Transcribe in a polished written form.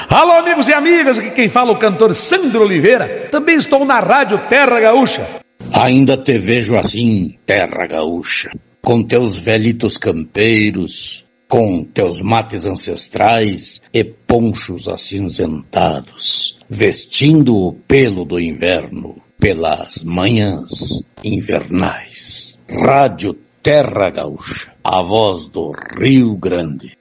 Alô, amigos e amigas, aqui quem fala é o cantor Sandro Oliveira. Também estou na Rádio Terra Gaúcha. Ainda te vejo assim, Terra Gaúcha, com teus velhitos campeiros, com teus mates ancestrais e ponchos acinzentados, vestindo o pelo do inverno pelas manhãs invernais. Rádio Terra Gaúcha, a voz do Rio Grande.